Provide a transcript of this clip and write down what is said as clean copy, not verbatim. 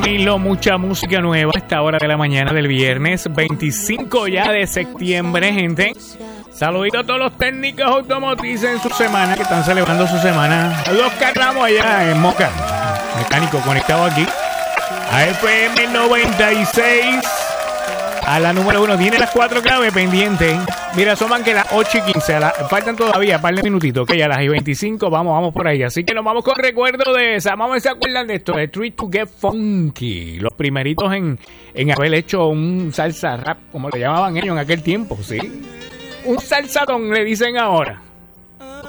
Camilo, mucha música nueva a esta hora de la mañana del viernes 25 ya de septiembre, gente. Saludito a todos los técnicos automotrices en su semana, que están celebrando su semana. Saludos, Carramos, allá en Moca, mecánico conectado aquí a FM 96, a la número 1. Tiene las 4 claves pendientes. Mira, son que las 8:15. Faltan todavía un par de minutitos. Que ya a las 25 vamos por ahí. Así que nos vamos con recuerdo de esa. Vamos a ver si se acuerdan de esto. De Street to Get Funky. Los primeritos en haber hecho un salsa rap, como le llamaban ellos en aquel tiempo, ¿sí? Un salsadón, le dicen ahora.